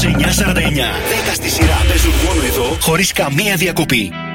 949. 10 στη σειρά παίζουν μόνο εδώ, χωρίς καμία διακοπή.